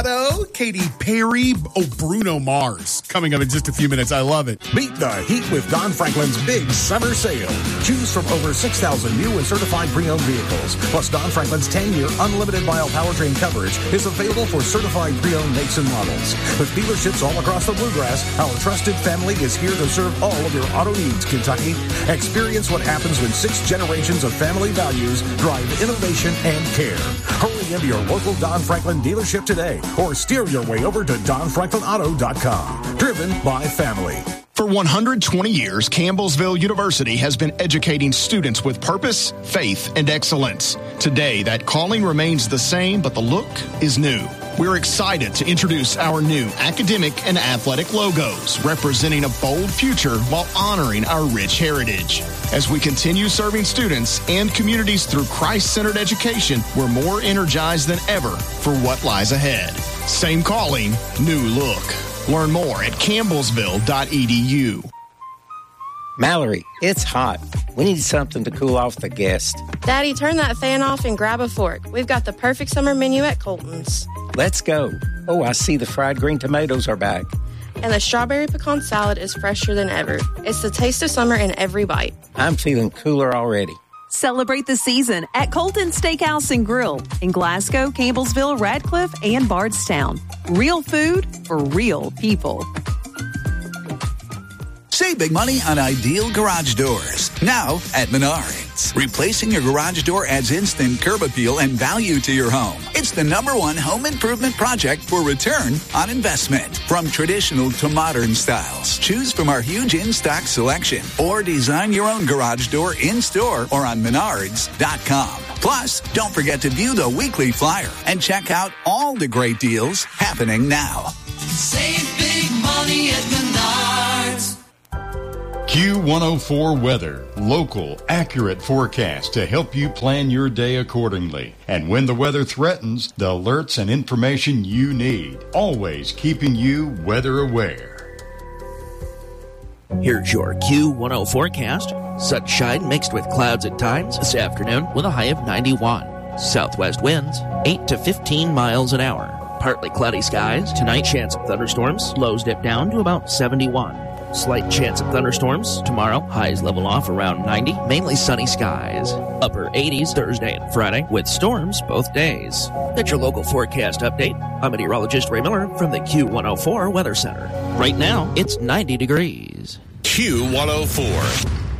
Katy Perry, Bruno Mars. Coming up in just a few minutes. I love it. Beat the heat with Don Franklin's big summer sale. Choose from over 6,000 new and certified pre-owned vehicles. Plus, Don Franklin's 10-year unlimited mile powertrain coverage is available for certified pre-owned makes and models. With dealerships all across the Bluegrass, our trusted family is here to serve all of your auto needs, Kentucky. Experience what happens when 6 generations of family values drive innovation and care. Hurry into your local Don Franklin dealership today or steer your way over to DonFranklinAuto.com. Driven by family. For 120 years, Campbellsville University has been educating students with purpose, faith, and excellence. Today, that calling remains the same, but the look is new. We're excited to introduce our new academic and athletic logos, representing a bold future while honoring our rich heritage. As we continue serving students and communities through Christ-centered education, we're more energized than ever for what lies ahead. Same calling, new look. Learn more at campbellsville.edu. Mallory, it's hot. We need something to cool off the guests. Daddy, turn that fan off and grab a fork. We've got the perfect summer menu at Colton's. Let's go. Oh, I see the fried green tomatoes are back. And the strawberry pecan salad is fresher than ever. It's the taste of summer in every bite. I'm feeling cooler already. Celebrate the season at Colton Steakhouse and Grill in Glasgow, Campbellsville, Radcliffe, and Bardstown. Real food for real people. Save big money on ideal garage doors. Now at Menards. Replacing your garage door adds instant curb appeal and value to your home. It's the #1 home improvement project for return on investment. From traditional to modern styles, choose from our huge in-stock selection or design your own garage door in-store or on Menards.com. Plus, don't forget to view the weekly flyer and check out all the great deals happening now. Save big money at Menards. Q104 Weather. Local, accurate forecast to help you plan your day accordingly. And when the weather threatens, the alerts and information you need. Always keeping you weather aware. Here's your Q10 forecast. Sunshine mixed with clouds at times this afternoon with a high of 91. Southwest winds 8 to 15 miles an hour. Partly cloudy skies. Tonight, chance of thunderstorms. Lows dip down to about 71. Slight chance of thunderstorms. Tomorrow, highs level off around 90. Mainly sunny skies. Upper 80s Thursday and Friday with storms both days. That's your local forecast update. I'm meteorologist Ray Miller from the Q104 Weather Center. Right now, it's 90 degrees. Q104.